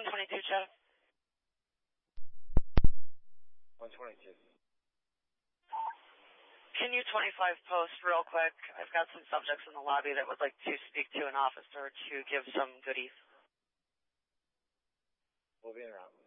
122, Chad. 122. Can you 25 post real quick? I've got some subjects in the lobby that would like to speak to an officer to give some goodies. We'll be in route.